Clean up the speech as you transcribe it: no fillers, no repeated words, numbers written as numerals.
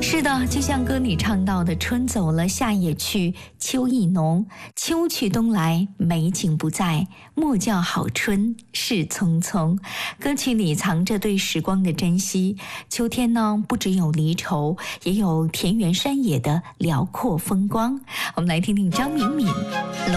是的，就像歌里唱到的，春走了夏也去，秋意浓，秋去冬来，美景不在，莫教好春事匆匆。歌曲里藏着对时光的珍惜。秋天呢，不只有离愁，也有田园山野的辽阔风光。我们来听听张敏敏